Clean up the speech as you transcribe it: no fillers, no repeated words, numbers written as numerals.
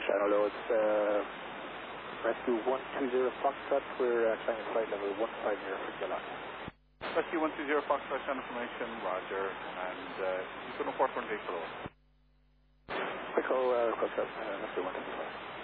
Channel loads, Rescue 120 Foxtrot, we're climbing flight level 150 for Gillot. Rescue 120 Foxtrot, channel information, roger, and you can report one day below. Echo, request Rescue 125.